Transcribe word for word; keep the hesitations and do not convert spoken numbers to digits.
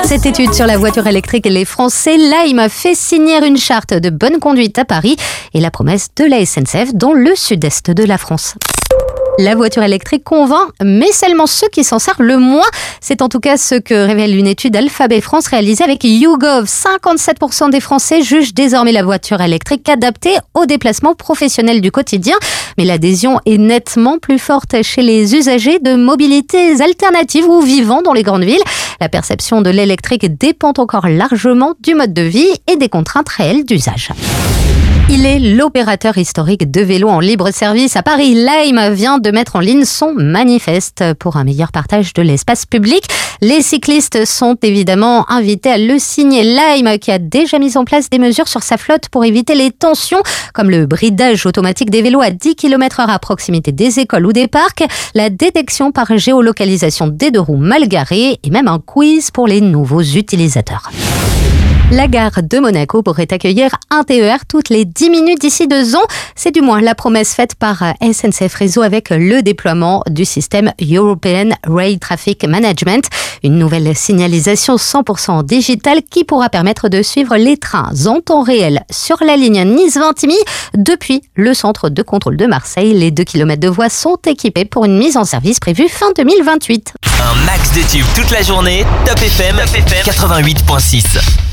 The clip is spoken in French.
Cette étude sur la voiture électrique et les Français, là, il m'a fait signer une charte de bonne conduite à Paris et la promesse de la S N C F dans le sud-est de la France. La voiture électrique convainc, mais seulement ceux qui s'en servent le moins. C'est en tout cas ce que révèle une étude Alphabet France réalisée avec YouGov. cinquante-sept pour cent des Français jugent désormais la voiture électrique adaptée aux déplacements professionnels du quotidien. Mais l'adhésion est nettement plus forte chez les usagers de mobilités alternatives ou vivant dans les grandes villes. La perception de l'électrique dépend encore largement du mode de vie et des contraintes réelles d'usage. Il est l'opérateur historique de vélos en libre service à Paris. Lime vient de mettre en ligne son manifeste pour un meilleur partage de l'espace public. Les cyclistes sont évidemment invités à le signer. Lime qui a déjà mis en place des mesures sur sa flotte pour éviter les tensions, comme le bridage automatique des vélos à dix kilomètres heure à proximité des écoles ou des parcs, la détection par géolocalisation des deux roues mal garées et même un quiz pour les nouveaux utilisateurs. La gare de Monaco pourrait accueillir un T E R toutes les dix minutes d'ici deux ans. C'est du moins la promesse faite par S N C F Réseau avec le déploiement du système European Rail Traffic Management, une nouvelle signalisation cent pour cent digitale qui pourra permettre de suivre les trains en temps réel sur la ligne Nice-Vintimille depuis le centre de contrôle de Marseille. Les deux kilomètres de voies sont équipés pour une mise en service prévue fin deux mille vingt-huit. Un max de tubes toute la journée, Top F M quatre-vingt-huit virgule six.